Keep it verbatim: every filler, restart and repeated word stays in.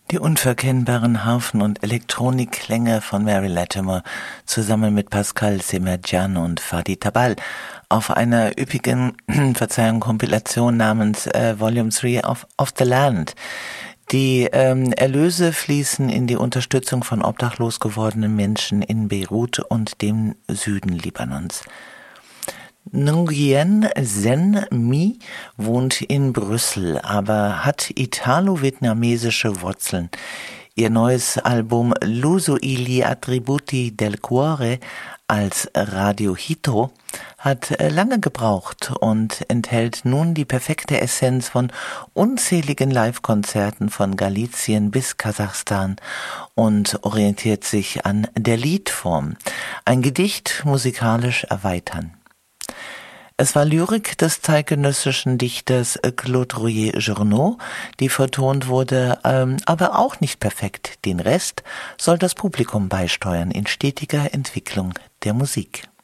Die unverkennbaren Harfen- und Elektronikklänge von Mary Latimer zusammen mit Pascal Semerjian und Fadi Tabal auf einer üppigen Verzeihung Kompilation namens äh, Volume drei of, of the Land. Die ähm, Erlöse fließen in die Unterstützung von obdachlos gewordenen Menschen in Beirut und dem Süden Libanons. Nguyen Sen My wohnt in Brüssel, aber hat italo-vietnamesische Wurzeln. Ihr neues Album L'uso e gli attributi del cuore als Radio Hito hat lange gebraucht und enthält nun die perfekte Essenz von unzähligen Live-Konzerten von Galizien bis Kasachstan und orientiert sich an der Liedform. Ein Gedicht musikalisch erweitern. Es war Lyrik des zeitgenössischen Dichters Claude Royer-Journoud, die vertont wurde, ähm, aber auch nicht perfekt. Den Rest soll das Publikum beisteuern in stetiger Entwicklung der Musik.